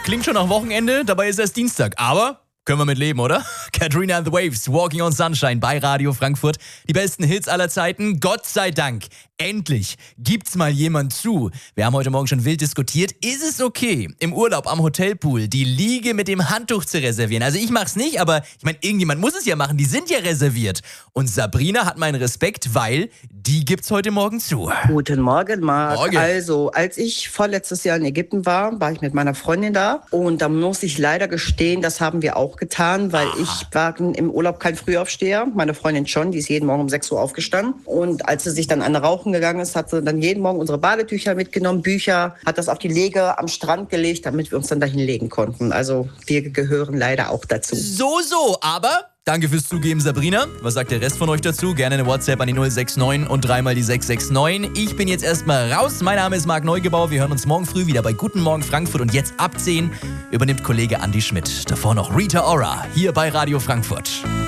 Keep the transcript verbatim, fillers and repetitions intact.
klingt schon nach Wochenende, dabei ist erst Dienstag. Aber können wir mit leben, oder? Katrina and the Waves, Walking on Sunshine bei Radio Frankfurt. Die besten Hits aller Zeiten. Gott sei Dank, endlich gibt's mal jemand zu. Wir haben heute Morgen schon wild diskutiert. Ist es okay, im Urlaub am Hotelpool die Liege mit dem Handtuch zu reservieren? Also ich mach's nicht, aber ich meine, irgendjemand muss es ja machen. Die sind ja reserviert. Und Sabrina hat meinen Respekt, weil die gibt's heute Morgen zu. Guten Morgen, Marc. Morgen. Also, als ich vorletztes Jahr in Ägypten war, war ich mit meiner Freundin da. Und da muss ich leider gestehen, das haben wir auch getan, weil Aha. ich war im Urlaub kein Frühaufsteher. Meine Freundin schon, die ist jeden Morgen um sechs Uhr aufgestanden. Und als sie sich dann an Rauchen gegangen ist, hat sie dann jeden Morgen unsere Badetücher mitgenommen, Bücher, hat das auf die Lege am Strand gelegt, damit wir uns dann dahin legen konnten. Also wir gehören leider auch dazu. So, so, aber danke fürs Zugeben, Sabrina. Was sagt der Rest von euch dazu? Gerne eine WhatsApp an die null sechs neun und dreimal die sechs sechs neun. Ich bin jetzt erstmal raus. Mein Name ist Marc Neugebauer. Wir hören uns morgen früh wieder bei Guten Morgen Frankfurt. Und jetzt ab zehn übernimmt Kollege Andi Schmidt. Davor noch Rita Ora hier bei Radio Frankfurt.